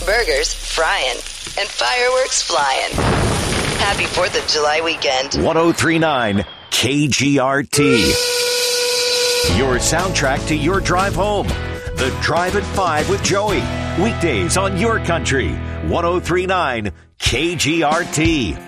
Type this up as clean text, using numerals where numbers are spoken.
burgers frying, and fireworks flying. Happy 4th of July weekend. 103.9 KGRT. Your soundtrack to your drive home. The Drive at 5 with Joey. Weekdays on your country. 103.9 KGRT.